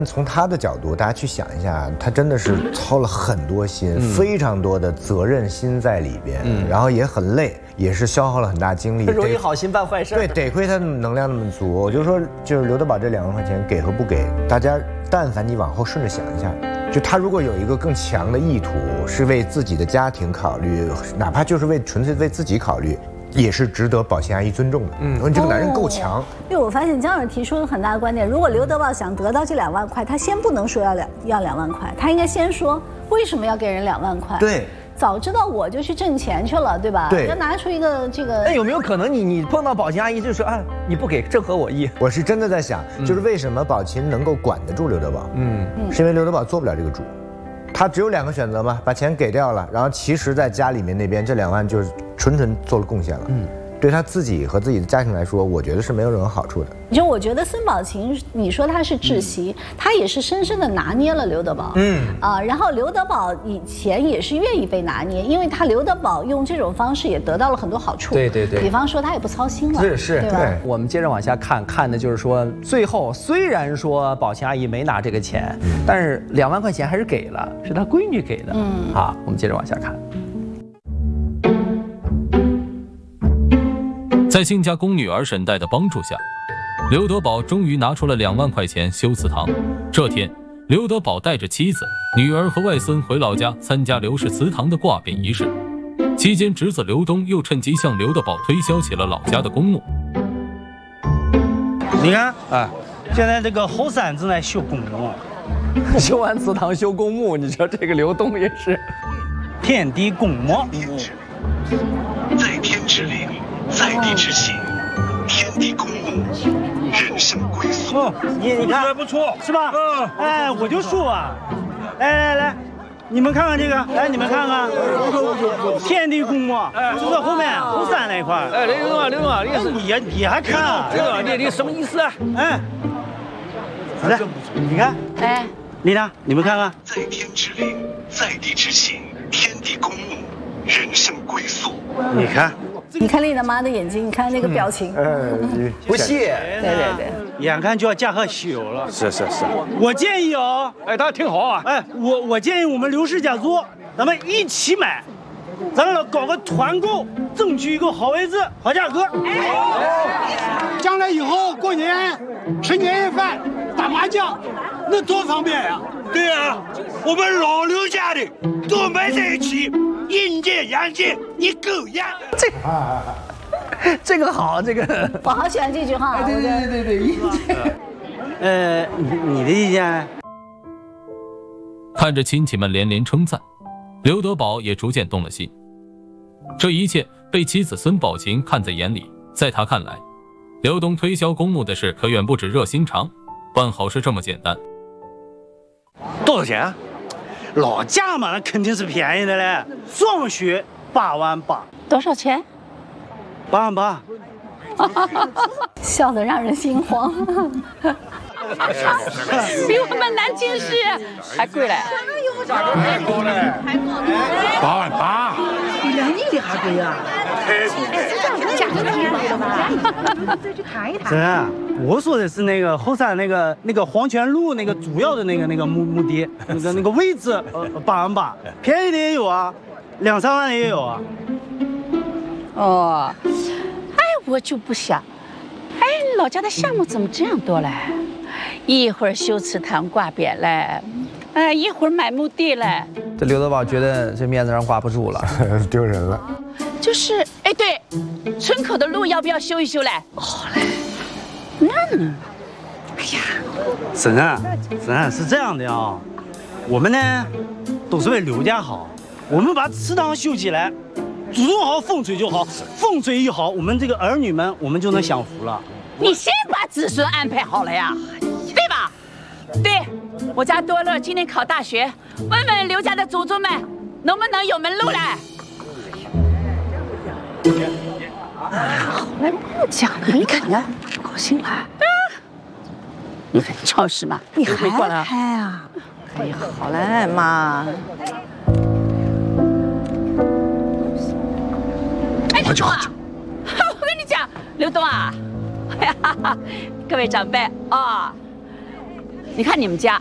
从他的角度，大家去想一下，他真的是操了很多心，非常多的责任心在里边，然后也很累，也是消耗了很大精力。 容易好心办坏事。 对，得亏他能量那么足。我就说，就是刘德宝这2万块钱给和不给，大家但凡你往后顺着想一下，就他如果有一个更强的意图，是为自己的家庭考虑，哪怕就是纯粹为自己考虑。也是值得宝琴阿姨尊重的。你这个男人够强。 因为我发现姜老师提出了很大的观点，如果刘德宝想得到这2万块，他先不能说要2万块，他应该先说为什么要给人2万块。 对。 早知道我就去挣钱去了，对吧？ 对。 要拿出一个这个。 那有没有可能你碰到宝琴阿姨就说啊，你不给正合我意？ 我是真的在想，就是为什么宝琴能够管得住刘德宝？是因为刘德宝做不了这个主。他只有2个选择嘛，把钱给掉了，然后其实在家里面那边这2万就是纯做了贡献了。对他自己和自己的家庭来说，我觉得是没有任何好处的。 就我觉得孙宝琴，你说她是窒息，她也是深深的拿捏了刘德宝。然后刘德宝以前也是愿意被拿捏，因为他刘德宝用这种方式也得到了很多好处。 对。 比方说他也不操心了。 是， 对。 我们接着往下看的就是说，最后虽然说宝琴阿姨没拿这个钱，但是2万块钱还是给了，是她闺女给的。好，我们接着往下看。 在亲家公女儿沈代的帮助下，刘德宝终于拿出了2万块钱修祠堂。这天，刘德宝带着妻子、女儿和外孙回老家参加刘氏祠堂的挂匾仪式。期间，侄子刘东又趁机向刘德宝推销起了老家的公墓。 你看，现在这个后山正在修公墓， 修完祠堂修公墓，你说这个刘东也是天地公墓。 在天之灵，在地之行，天地公墓，人生归宿。 你看不错，是吧？我就说啊，来，你们看看这个，来你们看看，天地公墓，就在后面后山那一块。 刘东啊， 你还看？ 你什么意思啊？ 来，你看，丽娜，你们看看， 在天之灵，在地之行，天地公墓，人生归宿。 你看。 你看丽娜妈的眼睛，你看那个表情， 不屑。 对， 眼看就要驾鹤西游了。 是。 我建议啊， 他挺好啊。 我建议我们刘氏家族，咱们一起买，咱们搞个团购，争取一个好位置、好价格。 将来以后过年吃年夜饭、打麻将，那多方便呀！ 对啊，我们老刘家的都埋在一起。阴间阳间一狗样， 这个好，这个我好喜欢这句话。 对，阴间。你的意见呢？ 看着亲戚们连连称赞，刘德宝也逐渐动了心。这一切被妻子孙宝琴看在眼里，在他看来，刘东推销公墓的事可远不止热心肠，办好事这么简单。 多少钱啊？ 老家嘛，那肯定是便宜的嘞，双学8万8。 多少钱 ？8万8。 笑得让人心慌。 比我们南京市还贵嘞。 太高了，8万8， 比2亿里还贵啊！价格太高了吧？再去看一看。 是，我说的是那个后山那个黄泉路那个主要的那个墓地，那个位置，8万8，便宜的也有啊，2、3万的也有啊。 哦，我就不想，老家的项目怎么这样多嘞？一会儿修祠堂挂匾嘞，一会儿买墓地嘞。 这刘德宝觉得这面子上挂不住了， 丢人了。 就是，对，村口的路要不要修一修嘞？好嘞。那呢？ 婶婶是这样的啊，我们呢都是为刘家好，我们把祠堂修起来，注重好风水就好，风水一好，我们这个儿女们我们就能享福了。 你先把子孙安排好了呀，对吧？对，我家多乐今年考大学，问问刘家的祖宗们能不能有门路来。好嘞，不讲了，你看，不高兴了。你看超市嘛， 你还开啊？好嘞，妈。 刘东啊，我跟你讲，刘东啊，各位长辈啊， 你看你们家